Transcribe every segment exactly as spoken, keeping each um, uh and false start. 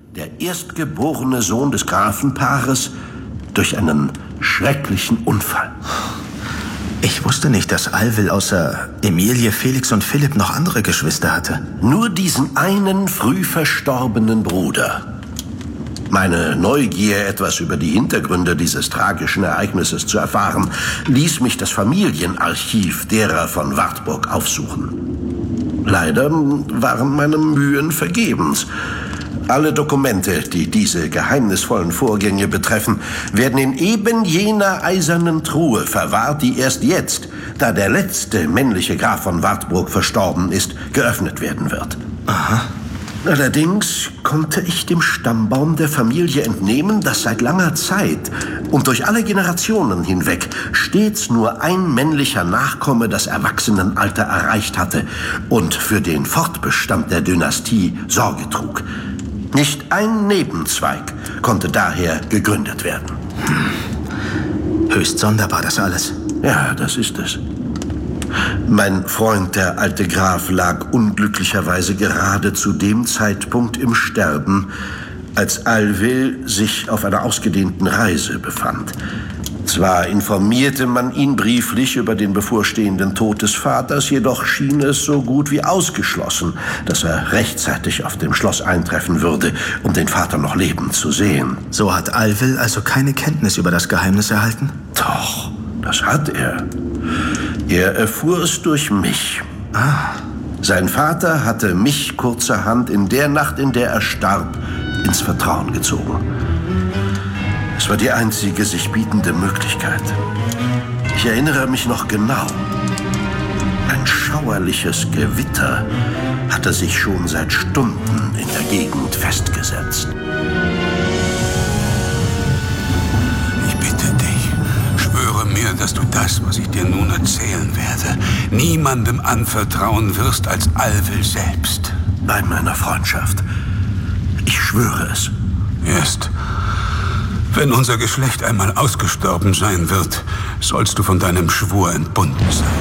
der erstgeborene Sohn des Grafenpaares, durch einen schrecklichen Unfall. Ich wusste nicht, dass Alwil außer Emilie, Felix und Philipp noch andere Geschwister hatte. Nur diesen einen früh verstorbenen Bruder. Meine Neugier, etwas über die Hintergründe dieses tragischen Ereignisses zu erfahren, ließ mich das Familienarchiv derer von Wartburg aufsuchen. Leider waren meine Mühen vergebens. Alle Dokumente, die diese geheimnisvollen Vorgänge betreffen, werden in eben jener eisernen Truhe verwahrt, die erst jetzt, da der letzte männliche Graf von Wartburg verstorben ist, geöffnet werden wird. Aha. Allerdings konnte ich dem Stammbaum der Familie entnehmen, dass seit langer Zeit und durch alle Generationen hinweg stets nur ein männlicher Nachkomme das Erwachsenenalter erreicht hatte und für den Fortbestand der Dynastie Sorge trug. Nicht ein Nebenzweig konnte daher gegründet werden. Hm. Höchst sonderbar das alles. Ja, das ist es. Mein Freund, der alte Graf, lag unglücklicherweise gerade zu dem Zeitpunkt im Sterben, als Alwil sich auf einer ausgedehnten Reise befand. Zwar informierte man ihn brieflich über den bevorstehenden Tod des Vaters, jedoch schien es so gut wie ausgeschlossen, dass er rechtzeitig auf dem Schloss eintreffen würde, um den Vater noch lebend zu sehen. So hat Alwil also keine Kenntnis über das Geheimnis erhalten? Doch, das hat er. Er erfuhr es durch mich. Ah. Sein Vater hatte mich kurzerhand in der Nacht, in der er starb, ins Vertrauen gezogen. Es war die einzige sich bietende Möglichkeit. Ich erinnere mich noch genau. Ein schauerliches Gewitter hatte sich schon seit Stunden in der Gegend festgesetzt. Ich bitte dich, schwöre mir, dass du das, was ich dir nun erzählen werde, niemandem anvertrauen wirst als Alwil selbst. Bei meiner Freundschaft. Ich schwöre es. Erst wenn unser Geschlecht einmal ausgestorben sein wird, sollst du von deinem Schwur entbunden sein.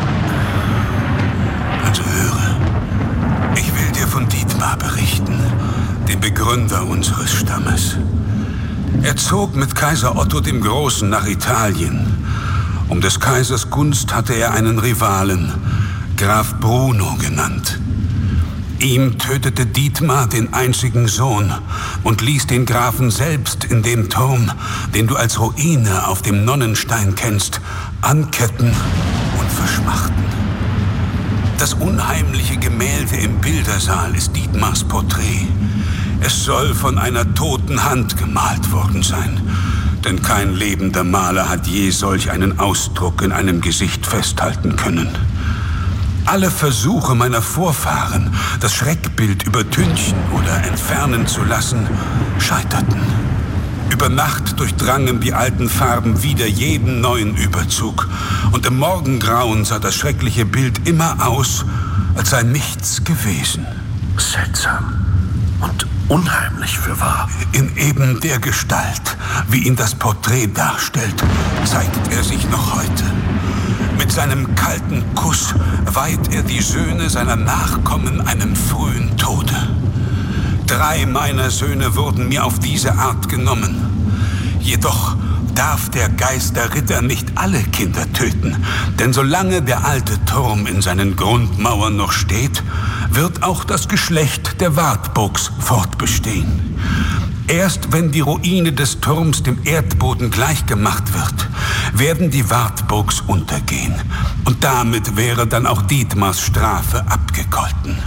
Also höre, ich will dir von Dietmar berichten, dem Begründer unseres Stammes. Er zog mit Kaiser Otto dem Großen nach Italien. Um des Kaisers Gunst hatte er einen Rivalen, Graf Bruno genannt. Ihm tötete Dietmar den einzigen Sohn und ließ den Grafen selbst in dem Turm, den du als Ruine auf dem Nonnenstein kennst, anketten und verschmachten. Das unheimliche Gemälde im Bildersaal ist Dietmars Porträt. Es soll von einer toten Hand gemalt worden sein, denn kein lebender Maler hat je solch einen Ausdruck in einem Gesicht festhalten können. Alle Versuche meiner Vorfahren, das Schreckbild übertünchen oder entfernen zu lassen, scheiterten. Über Nacht durchdrangen die alten Farben wieder jeden neuen Überzug. Und im Morgengrauen sah das schreckliche Bild immer aus, als sei nichts gewesen. Seltsam und unheimlich fürwahr. In eben der Gestalt, wie ihn das Porträt darstellt, zeigt er sich noch heute. Mit seinem kalten Kuss weiht er die Söhne seiner Nachkommen einem frühen Tode. Drei meiner Söhne wurden mir auf diese Art genommen. Jedoch darf der Geisterritter nicht alle Kinder töten, denn solange der alte Turm in seinen Grundmauern noch steht, wird auch das Geschlecht der Wartburgs fortbestehen. Erst wenn die Ruine des Turms dem Erdboden gleichgemacht wird, werden die Wartburgs untergehen. Und damit wäre dann auch Dietmars Strafe abgegolten.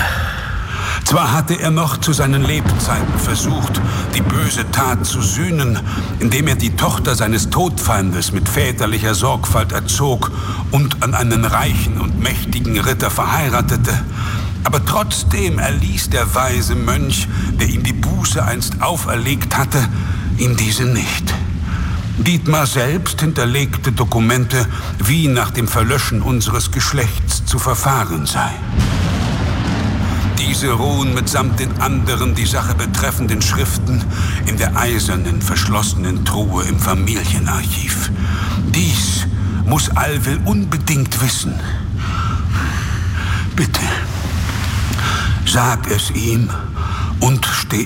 Zwar hatte er noch zu seinen Lebzeiten versucht, die böse Tat zu sühnen, indem er die Tochter seines Todfeindes mit väterlicher Sorgfalt erzog und an einen reichen und mächtigen Ritter verheiratete. Aber trotzdem erließ der weise Mönch, der ihm die Buße einst auferlegt hatte, ihm diese nicht. Dietmar selbst hinterlegte Dokumente, wie nach dem Verlöschen unseres Geschlechts zu verfahren sei. Diese ruhen mitsamt den anderen die Sache betreffenden Schriften in der eisernen, verschlossenen Truhe im Familienarchiv. Dies muss Alwil unbedingt wissen. Bitte, sag es ihm und steh